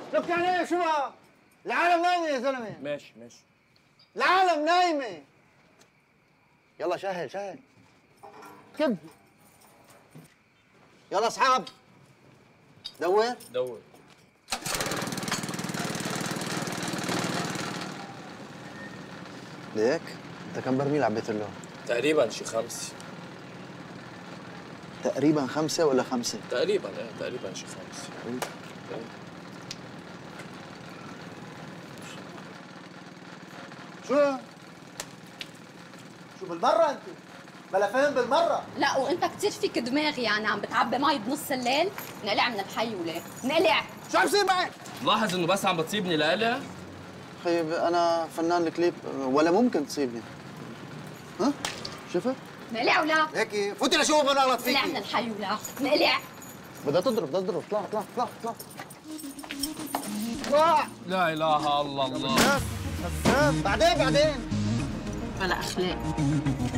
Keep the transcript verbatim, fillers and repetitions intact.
لك يعني ايه شو بقى؟ العالم نايمه يا زلمه. ماشي ماشي. العالم نايمه. يلا شهل شهل. كب. يلا اصحاب. دور دور. ليك انت كم برميل عبيت له؟ تقريبا شي خمس. تقريبا خمسة ولا خمسة؟ تقريبا ايه تقريبا شي خمس. شو؟ شو بالمرة انت؟ بلا فهم بالمرة. لا وانت كثير فيك دماغ، يعني عم بتعبي مي بنص الليل. نقلع من الحي وليه؟ نقلع. شو عم يصير معك؟ ملاحظ انه بس عم بتصيبني لقلع؟ خيب انا فنان الكليب ولا ممكن تصيبني. ها؟ شفت؟ نقلع ولا؟ هيك فوتي لشوف انا غلط فيكي. نقلع من الحي ولا؟ نقلع. بدها تضرب بدها تضرب. اطلع اطلع اطلع اطلع. اطلع. لا اله الا الله. خفاف خفاف. بعدين بعدين. بلا اخلاق.